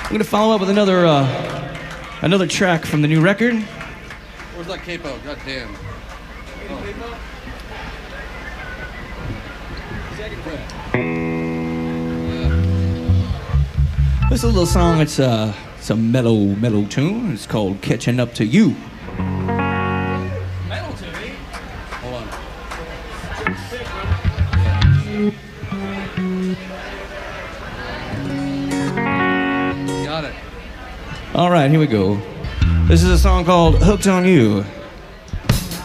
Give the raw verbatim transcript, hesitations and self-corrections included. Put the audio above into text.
I'm gonna follow up with another uh, another track from the new record. Where's that capo? God damn. Oh. This is a little song. It's a it's a mellow mellow tune. It's called "Catching Up to You." Metal to me. Hold on. Got it. All right, here we go. This is a song called "Hooked on You."